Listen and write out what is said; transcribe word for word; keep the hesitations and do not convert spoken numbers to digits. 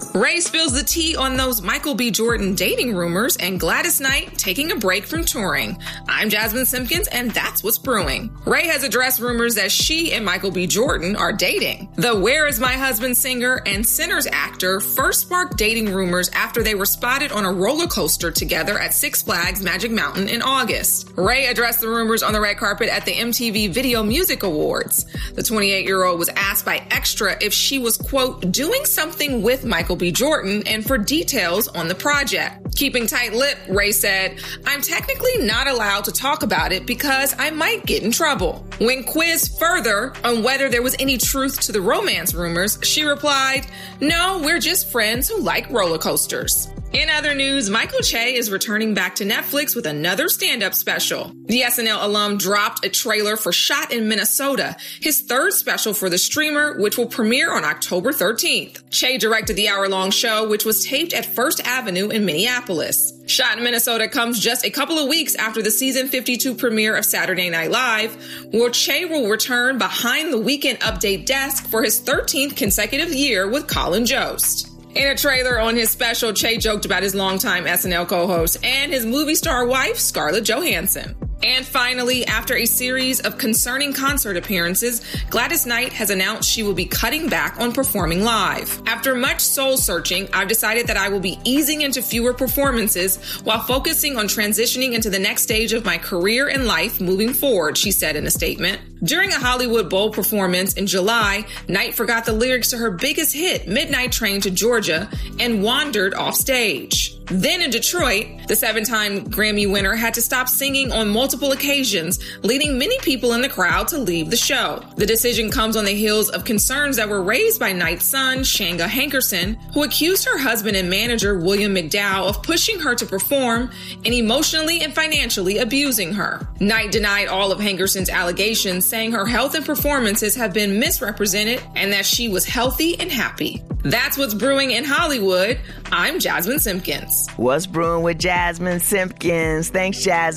Ray spills the tea on those Michael B. Jordan dating rumors and Gladys Knight taking a break from touring. I'm Jasmine Simpkins, and that's what's brewing. Ray has addressed rumors that she and Michael B. Jordan are dating. The Where Is My Husband singer and Sinners actor first sparked dating rumors after they were spotted on a roller coaster together at Six Flags Magic Mountain in August. Ray addressed the rumors on the red carpet at the M T V Video Music Awards. The twenty-eight-year-old was asked by Extra if she was, quote, doing something with Michael B. Jordan and for details on the project. Keeping tight-lip, Ray said, I'm technically not allowed to talk about it because I might get in trouble. When quizzed further on whether there was any truth to the romance rumors, she replied, no, we're just friends who like roller coasters. In other news, Michael Che is returning back to Netflix with another stand-up special. The S N L alum dropped a trailer for Shot in Minnesota, his third special for the streamer, which will premiere on October thirteenth. Che directed the hour-long show, which was taped at First Avenue in Minneapolis. Shot in Minnesota comes just a couple of weeks after the season fifty-two premiere of Saturday Night Live, where Che will return behind the Weekend Update desk for his thirteenth consecutive year with Colin Jost. In a trailer on his special, Che joked about his longtime S N L co-host and his movie star wife, Scarlett Johansson. And finally, after a series of concerning concert appearances, Gladys Knight has announced she will be cutting back on performing live. After much soul-searching, I've decided that I will be easing into fewer performances while focusing on transitioning into the next stage of my career and life moving forward, she said in a statement. During a Hollywood Bowl performance in July, Knight forgot the lyrics to her biggest hit, Midnight Train to Georgia, and wandered off stage. Then in Detroit, the seven-time Grammy winner had to stop singing on multiple occasions, leading many people in the crowd to leave the show. The decision comes on the heels of concerns that were raised by Knight's son, Shanga Hankerson, who accused her husband and manager, William McDowell, of pushing her to perform and emotionally and financially abusing her. Knight denied all of Hankerson's allegations, saying her health and performances have been misrepresented and that she was healthy and happy. That's what's brewing in Hollywood. I'm Jasmine Simpkins. What's brewing with Jasmine Simpkins? Thanks, Jasmine.